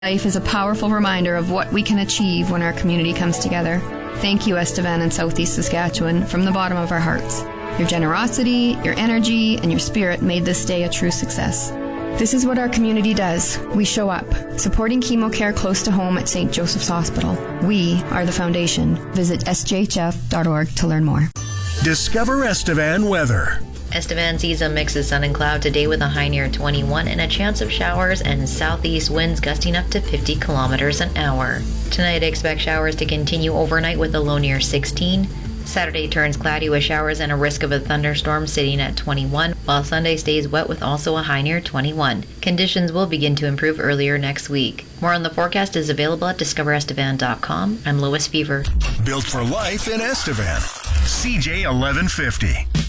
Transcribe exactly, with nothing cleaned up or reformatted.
Life is a powerful reminder of what we can achieve when our community comes together. Thank you, Estevan and Southeast Saskatchewan, from the bottom of our hearts. Your generosity, your energy, and your spirit made this day a true success. This is what our community does. We show up, supporting chemo care close to home at Saint Joseph's Hospital. We are the foundation. Visit s j h f dot org to learn more. Discover Estevan weather. Estevan sees a mix of sun and cloud today with a high near twenty-one and a chance of showers and southeast winds gusting up to fifty kilometers an hour. Tonight, expect showers to continue overnight with a low near sixteen. Saturday turns cloudy with showers and a risk of a thunderstorm sitting at twenty-one, while Sunday stays wet with also a high near twenty-one. Conditions will begin to improve earlier next week. More on the forecast is available at discover estevan dot com. I'm Lois Fever. Built for life in Estevan. C J eleven fifty.